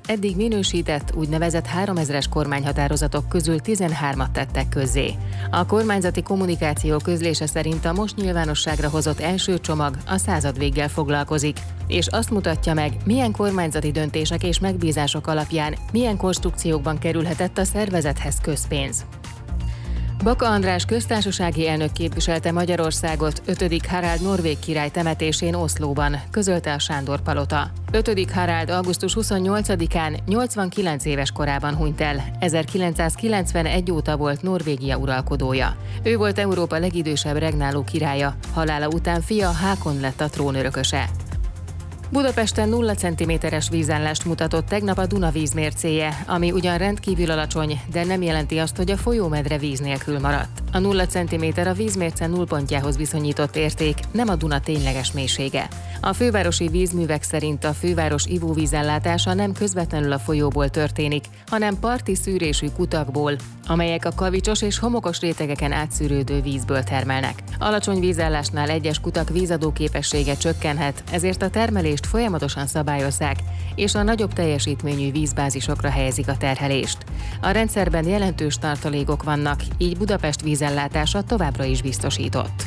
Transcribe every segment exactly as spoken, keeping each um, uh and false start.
eddig minősített úgynevezett háromezres kormányhatározatok közül tizenhármat tettek közzé. A kormányzati kommunikáció közlése szerint a most nyilvánosságra hozott első csomag a századvéggel foglalkozik, és azt mutatja meg, milyen kormányzati döntések és megbízások alapján milyen konstrukciókban kerülhetett a szervezethez közpénz. Baka András köztársasági elnök képviselte Magyarországot ötödik Harald norvég király temetésén Oszlóban, közölte a Sándor Palota. ötödik Harald augusztus huszonnyolcadikán nyolcvankilenc éves korában hunyt el, ezerkilencszázkilencvenegy óta volt Norvégia uralkodója. Ő volt Európa legidősebb regnáló királya, halála után fia Hákon lett a trónörököse. Budapesten nulla centiméteres vízállást mutatott tegnap a Duna vízmércéje, ami ugyan rendkívül alacsony, de nem jelenti azt, hogy a folyómedre víz nélkül maradt. A nulla centiméter a vízmérce nullpontjához viszonyított érték, nem a Duna tényleges mélysége. A fővárosi vízművek szerint a főváros ivóvízellátása nem közvetlenül a folyóból történik, hanem parti szűrésű kutakból, amelyek a kavicsos és homokos rétegeken átszűrődő vízből termelnek. Alacsony vízállásnál egyes kutak vízadó képessége csökkenhet, ezért a termelést folyamatosan szabályozzák, és a nagyobb teljesítményű vízbázisokra helyezik a terhelést. A rendszerben jelentős tartalékok vannak, így Budapest vízellátása továbbra is biztosított.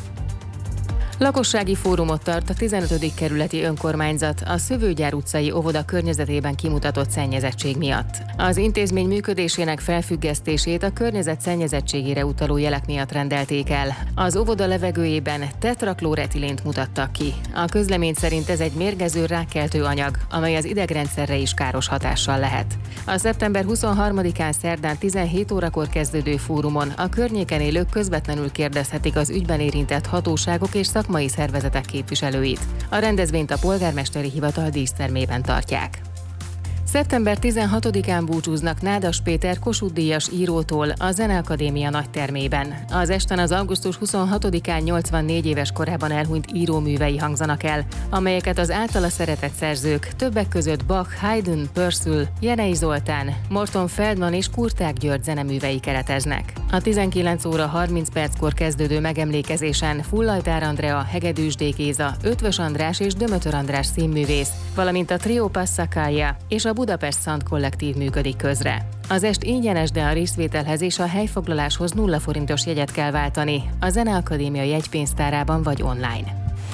Lakossági fórumot tart a tizenötödik kerületi önkormányzat a Szövőgyár utcai óvoda környezetében kimutatott szennyezettség miatt. Az intézmény működésének felfüggesztését a környezet szennyezettségére utaló jelek miatt rendelték el. Az óvoda levegőjében tetraklóretilént mutattak ki. A közlemény szerint ez egy mérgező rákkeltő anyag, amely az idegrendszerre is káros hatással lehet. A szeptember huszonharmadikán szerdán tizenhét órakor kezdődő fórumon a környéken élők közvetlenül kérdezhetik az ügyben érintett hatóságok és szakmai szervezetek képviselőit. A rendezvényt a polgármesteri hivatal dísztermében tartják. szeptember tizenhatodikán búcsúznak Nádas Péter Kossuth-díjas írótól a Zeneakadémia nagytermében. Az esten az augusztus huszonhatodikán nyolcvannégy éves korában elhunyt íróművei hangzanak el, amelyeket az általa szeretett szerzők, többek között Bach, Haydn, Purcell, Jenei Zoltán, Morton Feldman és Kurták György zeneművei kereteznek. A tizenkilenc óra harminc perckor kezdődő megemlékezésen Fullajtár Andrea, Hegedűs D. Géza, Ötvös András és Dömötör András színművész, valamint a Trio Passacaglia és a Budapest Sound kollektív működik közre. Az est ingyenes, de a részvételhez és a helyfoglaláshoz nulla forintos jegyet kell váltani a Zeneakadémia jegypénztárában vagy online.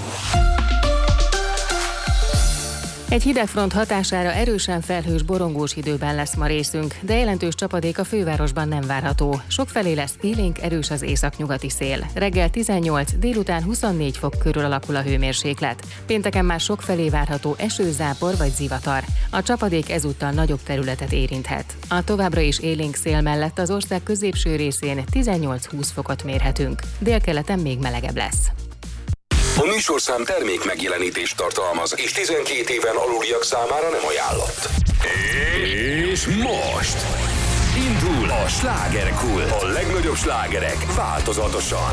Egy hidegfront hatására erősen felhős, borongós időben lesz ma részünk, de jelentős csapadék a fővárosban nem várható. Sokfelé lesz élénk, erős az északnyugati szél. Reggel tizennyolc, délután huszonnégy fok körül alakul a hőmérséklet. Pénteken már sokfelé várható eső, zápor vagy zivatar. A csapadék ezúttal nagyobb területet érinthet. A továbbra is élénk szél mellett az ország középső részén tizennyolc-húsz fokot mérhetünk. Délkeleten még melegebb lesz. A műsorszám termék megjelenítést tartalmaz, és tizenkét éven aluliak számára nem ajánlott. És most indul a slágerkult. A legnagyobb slágerek változatosan